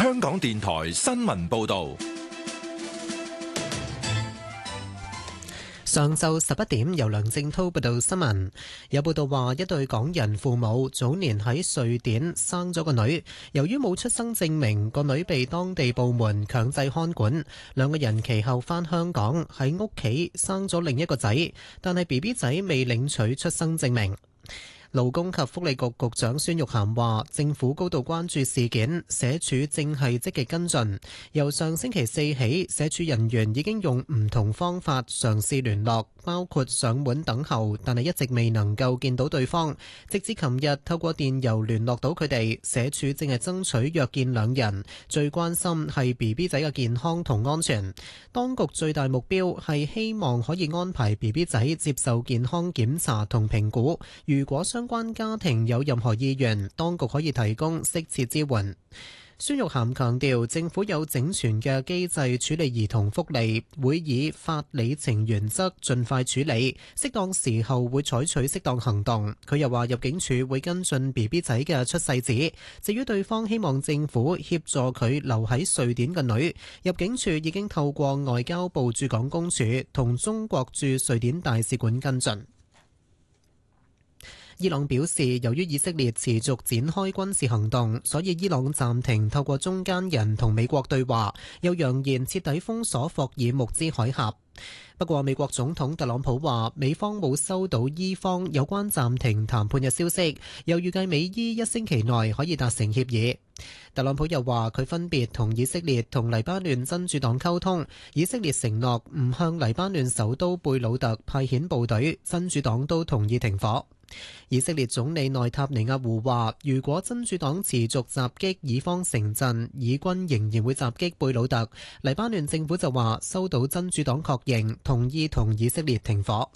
香港電台新聞報道。 上晝11點，由梁正滔報道新聞。有報道話，一對港人父母早年喺瑞典生咗個女，由於冇出生證明，個女被當地部門強制看管。兩個人其後返香港，喺屋企生咗另一個仔，但係 BB 仔未領取出生證明。勞工及福利局局長孫玉菡話，政府高度關注事件，社署正係積極跟進。由上星期四起，社署人員已經用唔同方法嘗試聯絡，包括上門等候，但係一直未能夠見到對方。直至琴日透過電郵聯絡到佢哋，社署正係爭取約見兩人。最關心係 BB 仔嘅健康同安全。當局最大目標係希望可以安排 BB 仔接受健康檢查同評估。如果相關家庭有任何意願，當局可以提供適切支援。孫玉菡強調，政府有整全嘅機制處理兒童福利，會以法理情原則盡快處理，適當時候會採取適當行動。佢又話，入境處會跟進 BB 仔嘅出世紙。至於對方希望政府協助佢留喺瑞典嘅女，入境處已經透過外交部駐港公署同中國駐瑞典大使館跟進。伊朗表示，由於以色列持續展開軍事行動，所以伊朗暫停透過中間人同美國對話，又揚言徹底封鎖霍爾木茲海峽。不過，美國總統特朗普話，美方冇收到伊方有關暫停談判嘅消息，又預計美伊一星期內可以達成協議。特朗普又話，佢分別同以色列同黎巴嫩真主黨溝通，以色列承諾唔向黎巴嫩首都貝魯特派遣部隊，真主黨都同意停火。以色列總理內塔尼亞胡話，如果真主黨持續襲擊以方城鎮，以軍仍然會襲擊貝魯特。黎巴嫩政府就話收到真主黨確認，同意同以色列停火。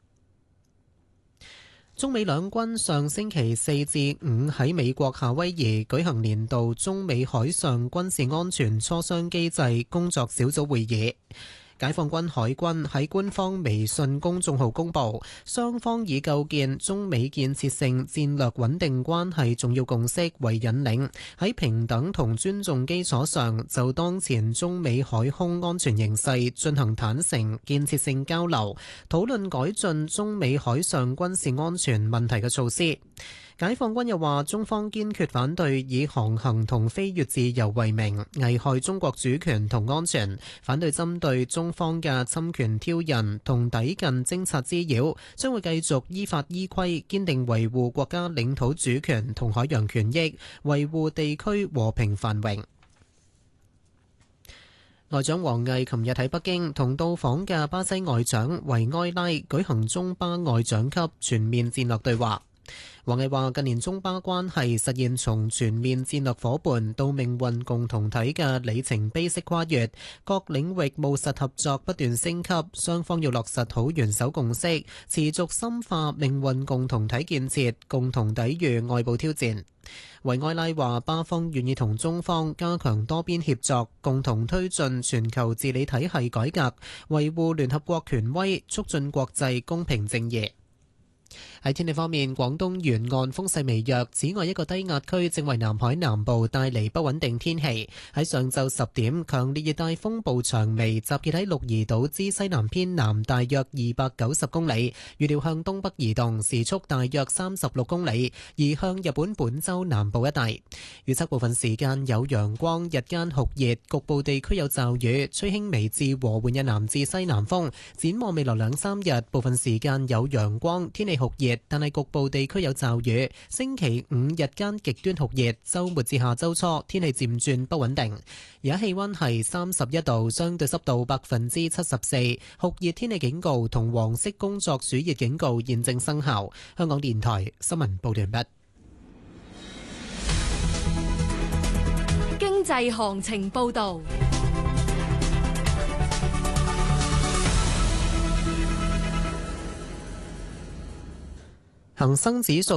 中美兩軍上星期4至5喺美國夏威夷舉行年度中美海上軍事安全磋商機制工作小組會議。解放軍海軍喺官方微信公眾號公佈，雙方以構建中美建設性戰略穩定關係重要共識為引領，喺平等同尊重基礎上，就當前中美海空安全形勢進行坦誠建設性交流，討論改進中美海上軍事安全問題嘅措施。解放軍又話，中方堅決反對以航行同飛越自由為名危害中國主權同安全，反對針對中方嘅侵權挑釁同抵近偵察滋擾，將會繼續依法依規堅定維護國家領土主權同海洋權益，維護地區和平繁榮。外長王毅琴日喺北京同到訪嘅巴西外長維埃拉舉行中巴外長級全面戰略對話。王毅話，近年中巴關係實現從全面戰略夥伴到命運共同體嘅里程碑式跨越，各領域務實合作不斷升級，雙方要落實好元首共識，持續深化命運共同體建設，共同抵禦外部挑戰。維埃拉話，巴方願意同中方加強多邊協作，共同推進全球治理體系改革，維護聯合國權威，促進國際公平正義。喺天氣方面，廣東沿岸風勢微弱，此外一個低壓區正為南海南部帶嚟不穩定天氣。喺上晝10點，強烈熱帶風暴長眉集結喺鹿兒島之西南偏南大約290公里，預料向東北移動，時速大約36公里，移向日本本州南部一帶。預測部分時間有陽光，日間酷熱，局部地區有驟雨，吹輕微至和緩嘅南至西南風。展望未來2-3日，部分時間有陽光，天氣酷熱，但係局部地區有驟雨。星期5日間極端酷熱，週末至下週初天氣漸轉不穩定。而家氣溫係31度，相對濕度74%，酷熱天氣警告同黃色工作暑熱警告現正生效。香港電台新聞報道完畢。 經濟行情報道。 恒生指數